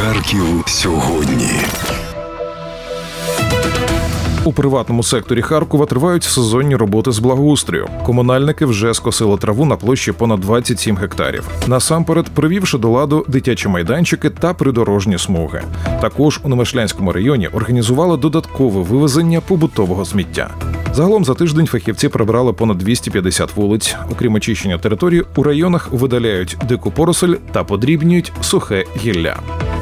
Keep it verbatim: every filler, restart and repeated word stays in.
Харків сьогодні. У приватному секторі Харкова тривають сезонні роботи з благоустрою. Комунальники вже скосили траву на площі понад двадцять сім гектарів. Насамперед, привівши до ладу дитячі майданчики та придорожні смуги. Також у Немишлянському районі організували додаткове вивезення побутового сміття. Загалом за тиждень фахівці прибрали понад двісті п'ятдесят вулиць. Окрім очищення території, у районах видаляють дику поросль та подрібнюють сухе гілля.